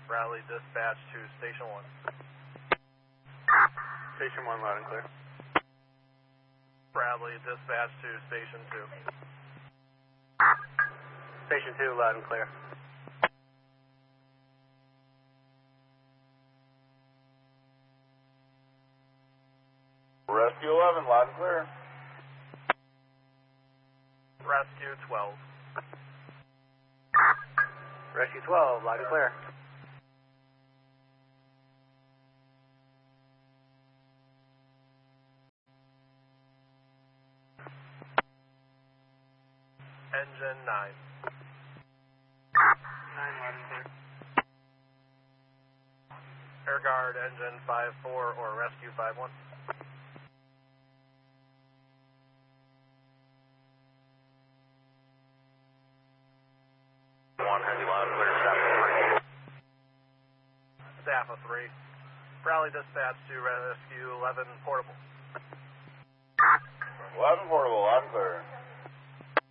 Bradley dispatch to Station 1. Station 1, loud and clear. Bradley dispatch to Station 2. Station 2, loud and clear. Rescue 11, loud and clear. Rescue 12. Rescue 12, loud and clear. Engine 9. 9, loud and clear. Air Guard engine 5-4 or Rescue 5-1. Heavy loud and clear, Staff of 3. Bradley dispatch to Rescue 11 portable. 11 portable, loud and clear.